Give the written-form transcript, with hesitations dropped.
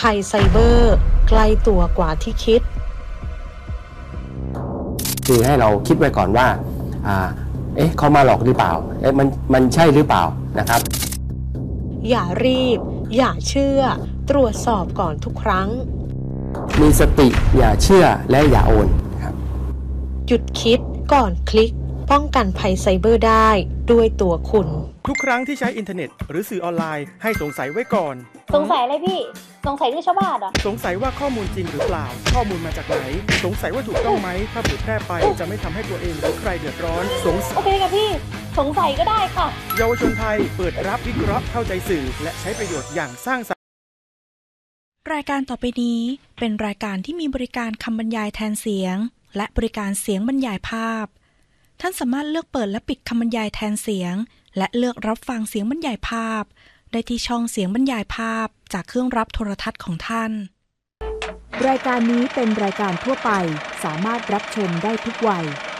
ภัยไซเบอร์ใกล้ตัวกว่าที่คิดคือให้เราคิดไว้ก่อนว่าเขามาหลอกหรือเปล่ามันใช่หรือเปล่านะครับอย่ารีบอย่าเชื่อตรวจสอบก่อนทุกครั้งมีสติอย่าเชื่อและอย่าโอนครับหยุดคิดก่อนคลิกป้องกันภัยไซเบอร์ได้ด้วยตัวคุณทุกครั้งที่ใช้อินเทอร์เน็ตหรือสื่อออนไลน์ให้สงสัยไว้ก่อนสงสัยอะไรพี่สงสัยเรื่องชาวบ้านเหรอสงสัยว่าข้อมูลจริงหรือเปล่าข้อมูลมาจากไหนสงสัยว่าถูกต้องไหมถ้าเผยแพร่ไปจะไม่ทำให้ตัวเองหรือใครเดือดร้อนโอเคค่ะพี่สงสัยก็ได้ค่ะเยาวชนไทยเปิดรับวิเคราะห์เข้าใจสื่อและใช้ประโยชน์อย่างสร้างสรรค์รายการต่อไปนี้เป็นรายการที่มีบริการคำบรรยายแทนเสียงและบริการเสียงบรรยายภาพท่านสามารถเลือกเปิดและปิดคำบรรยายแทนเสียงและเลือกรับฟังเสียงบรรยายภาพได้ที่ช่องเสียงบรรยายภาพจากเครื่องรับโทรทัศน์ของท่านรายการนี้เป็นรายการทั่วไปสามารถรับชมได้ทุกวัย